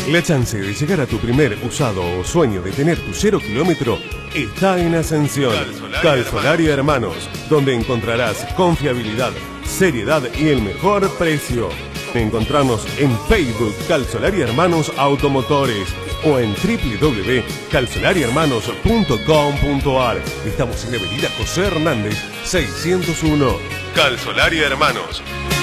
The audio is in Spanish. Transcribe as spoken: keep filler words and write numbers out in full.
La chance de llegar a tu primer usado o sueño de tener tu cero kilómetro está en Ascensión. Calzolaria, Calzolaria Hermanos, Hermanos, donde encontrarás confiabilidad, seriedad y el mejor precio. Encontrarnos en Facebook Calzolaria Hermanos Automotores o en w w w punto calzolaria hermanos punto com punto a r. Estamos en la avenida José Hernández seiscientos uno. Calzolaria Hermanos.